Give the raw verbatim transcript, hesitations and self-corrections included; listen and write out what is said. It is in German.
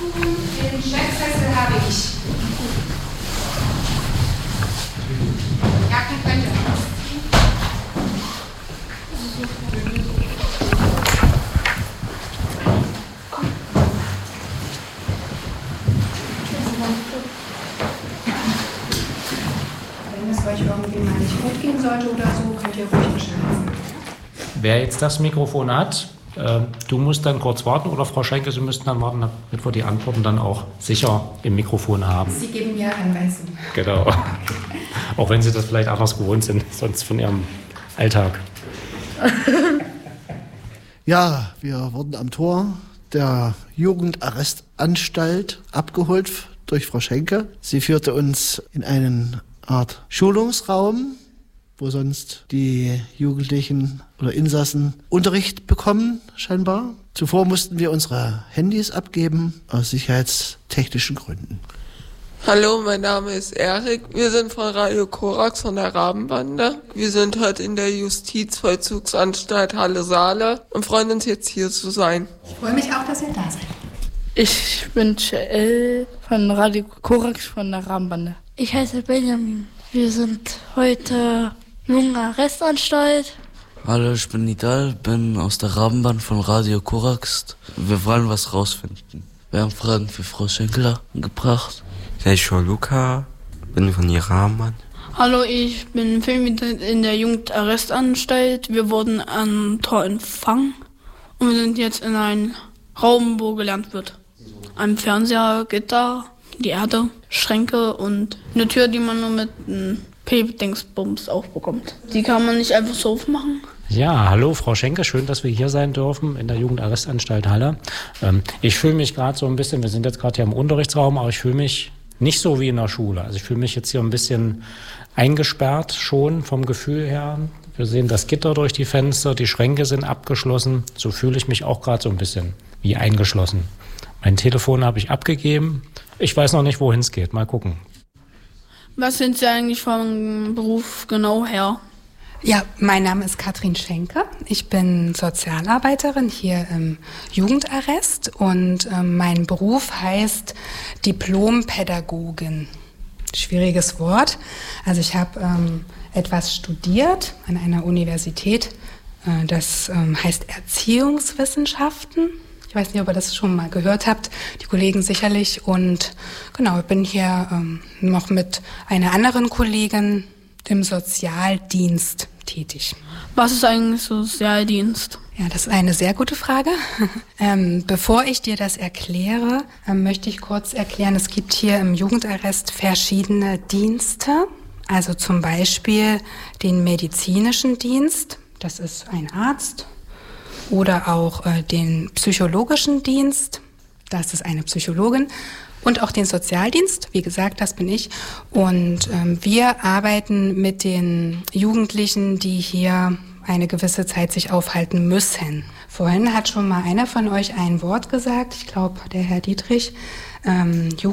Den Chefsessel habe ich. Jacken könnt ihr ausziehen. Wenn es euch irgendwie mal nicht gut gehen sollte oder so, könnt ihr ruhig Bescheid sagen. Wer jetzt das Mikrofon hat, äh, du musst dann kurz warten oder Frau Schenke, Sie müssten dann warten, damit wir die Antworten dann auch sicher im Mikrofon haben. Sie geben mir Anweisungen. Genau. Auch wenn Sie das vielleicht anders gewohnt sind, sonst von Ihrem Alltag. Ja, wir wurden am Tor der Jugendarrestanstalt abgeholt durch Frau Schenke. Sie führte uns in einen Art Schulungsraum, wo sonst die Jugendlichen oder Insassen Unterricht bekommen, scheinbar. Zuvor mussten wir unsere Handys abgeben, aus sicherheitstechnischen Gründen. Hallo, mein Name ist Erik. Wir sind von Radio Korax von der Rabenbande. Wir sind heute in der Justizvollzugsanstalt Halle-Saale und freuen uns jetzt hier zu sein. Ich freue mich auch, dass ihr da seid. Ich bin Joel von Radio Korax von der Rabenbande. Ich heiße Benjamin. Wir sind heute Jugendarrestanstalt. Hallo, ich bin Nidal, bin aus der Rabenband von Radio Korax. Wir wollen was rausfinden. Wir haben Fragen für Frau Schenkler gebracht. Ich heiße Luca, bin von der Rabenband. Hallo, ich bin Film in der Jugendarrestanstalt. Wir wurden am Tor empfangen und wir sind jetzt in einem Raum, wo gelernt wird. Ein Fernseher, Gitter, die Erde, Schränke und eine Tür, die man nur mit einem P-Dingsbums aufbekommt. Die kann man nicht einfach so aufmachen. Ja, hallo Frau Schenke, schön, dass wir hier sein dürfen in der Jugendarrestanstalt Halle. Ähm, ich fühle mich gerade so ein bisschen, wir sind jetzt gerade hier im Unterrichtsraum, aber ich fühle mich nicht so wie in der Schule. Also ich fühle mich jetzt hier ein bisschen eingesperrt schon vom Gefühl her. Wir sehen das Gitter durch die Fenster, die Schränke sind abgeschlossen. So fühle ich mich auch gerade so ein bisschen wie eingeschlossen. Mein Telefon habe ich abgegeben. Ich weiß noch nicht, wohin es geht. Mal gucken. Was sind Sie eigentlich vom Beruf genau her? Ja, mein Name ist Katrin Schenke. Ich bin Sozialarbeiterin hier im Jugendarrest und äh, mein Beruf heißt Diplompädagogin. Schwieriges Wort. Also ich habe ähm, etwas studiert an einer Universität. Äh, das ähm, heißt Erziehungswissenschaften. Ich weiß nicht, ob ihr das schon mal gehört habt, die Kollegen sicherlich. Und genau, ich bin hier ähm, noch mit einer anderen Kollegin im Sozialdienst tätig. Was ist eigentlich Sozialdienst? Ja, das ist eine sehr gute Frage. ähm, bevor ich dir das erkläre, ähm, möchte ich kurz erklären, es gibt hier im Jugendarrest verschiedene Dienste. Also zum Beispiel den medizinischen Dienst, das ist ein Arzt. Oder auch äh, den psychologischen Dienst, das ist eine Psychologin. Und auch den Sozialdienst, wie gesagt, das bin ich. Und ähm, wir arbeiten mit den Jugendlichen, die hier eine gewisse Zeit sich aufhalten müssen. Vorhin hat schon mal einer von euch ein Wort gesagt, ich glaube, der Herr Dietrich. Ähm,